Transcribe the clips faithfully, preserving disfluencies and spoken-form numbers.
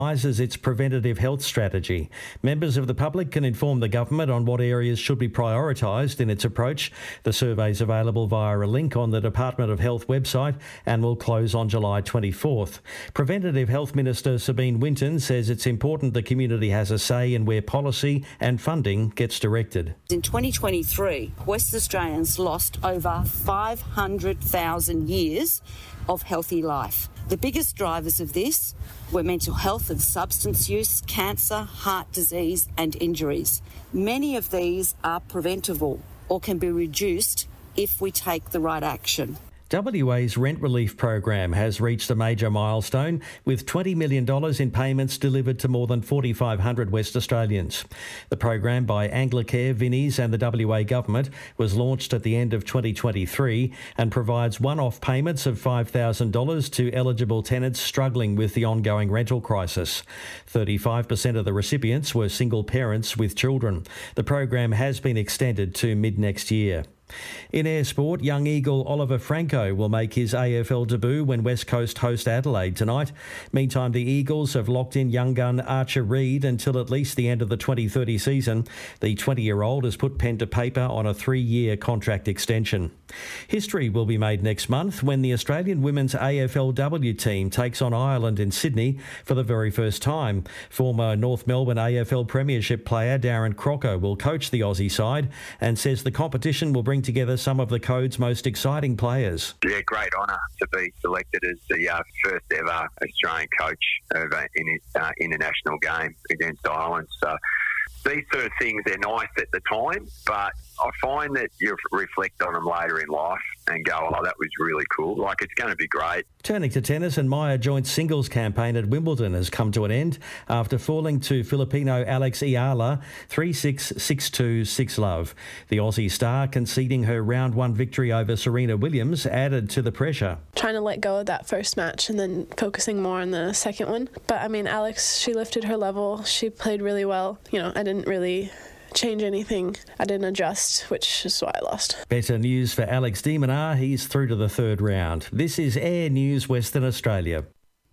As its preventative health strategy. Members of the public can inform the government on what areas should be prioritised in its approach. The survey is available via a link on the Department of Health website and will close on July twenty-fourth. Preventative Health Minister Sabine Winton says it's important the community has a say in where policy and funding gets directed. In twenty twenty-three, West Australians lost over five hundred thousand years of healthy life. The biggest drivers of this were mental health and substance use, cancer, heart disease and injuries. Many of these are preventable or can be reduced if we take the right action. W A's rent relief program has reached a major milestone with twenty million dollars in payments delivered to more than four thousand five hundred West Australians. The program by Anglicare, Vinnies and the W A government was launched at the end of twenty twenty-three and provides one-off payments of five thousand dollars to eligible tenants struggling with the ongoing rental crisis. thirty-five percent of the recipients were single parents with children. The program has been extended to mid-next year. In air sport, young eagle Oliver Franco will make his A F L debut when West Coast host Adelaide tonight. Meantime, the Eagles have locked in young gun Archer Reid until at least the end of the twenty thirty season. The twenty-year-old has put pen to paper on a three-year contract extension. History will be made next month when the Australian women's A F L W team takes on Ireland in Sydney for the very first time. Former North Melbourne A F L Premiership player Darren Crocker will coach the Aussie side and says the competition will bring together some of the code's most exciting players. Yeah, great honour to be selected as the uh, first ever Australian coach of an uh, international game against Ireland. So these sort of things, they're nice at the time, but I find that you reflect on them later in life and go, oh, that was really cool. Like, it's going to be great. Turning to tennis, and Maya joint singles campaign at Wimbledon has come to an end after falling to Filipino Alex Iala three six, six two, six love. The Aussie star conceding her round one victory over Serena Williams added to the pressure. Trying to let go of that first match and then focusing more on the second one. But, I mean, Alex, she lifted her level. She played really well. You know, I didn't really change anything. I didn't adjust, which is why I lost. Better news for Alex de Minaur. He's through to the third round. This is Air News Western Australia.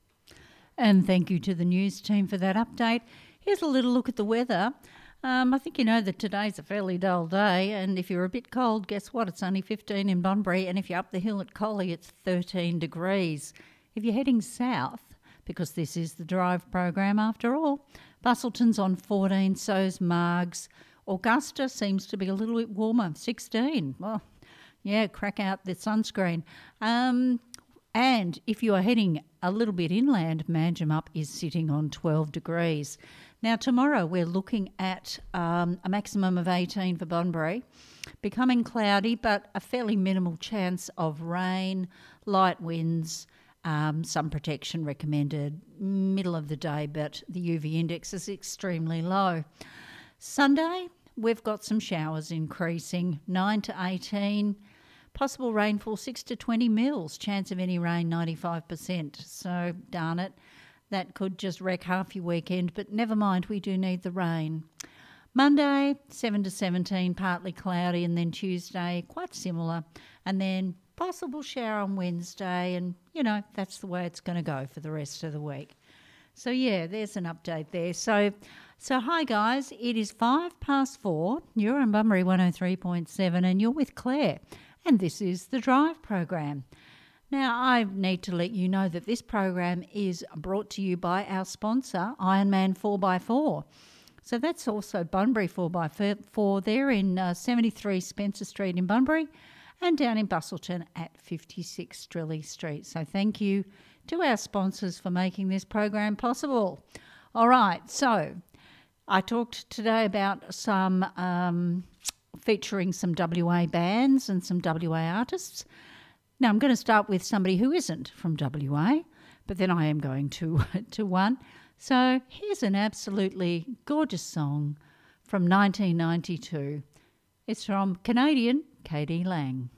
And thank you to the news team for that update. Here's a little look at the weather. Um, I think you know that today's a fairly dull day, and if you're a bit cold, guess what? It's only fifteen in Bunbury, and if you're up the hill at Collie, it's thirteen degrees. If you're heading south, because this is the drive program after all, Busselton's on fourteen, so's Margs. Augusta seems to be a little bit warmer, sixteen. Well, yeah, crack out the sunscreen. Um, and if you are heading a little bit inland, Manjimup is sitting on twelve degrees. Now, tomorrow we're looking at um, a maximum of eighteen for Bunbury, becoming cloudy, but a fairly minimal chance of rain, light winds, um, some protection recommended, middle of the day, but the U V index is extremely low. Sunday, we've got some showers increasing, nine to eighteen. Possible rainfall six to twenty mils. Chance of any rain ninety-five percent. So, darn it, that could just wreck half your weekend, but never mind, we do need the rain. Monday, seven to seventeen, partly cloudy, and then Tuesday, quite similar. And then possible shower on Wednesday, and, you know, that's the way it's going to go for the rest of the week. So, yeah, there's an update there. So, so hi, guys. It is five past four. You're on Bunbury one oh three point seven, and you're with Claire. And this is the Drive program. Now, I need to let you know that this program is brought to you by our sponsor, Ironman four by four. So that's also Bunbury four by four. They're in uh, seventy-three Spencer Street in Bunbury and down in Busselton at fifty-six Strelly Street. So thank you to our sponsors for making this program possible. All right, so I talked today about some um, featuring some W A bands and some W A artists. Now, I'm going to start with somebody who isn't from W A, but then I am going to, to one. So here's an absolutely gorgeous song from nineteen ninety-two. It's from Canadian K D Lang.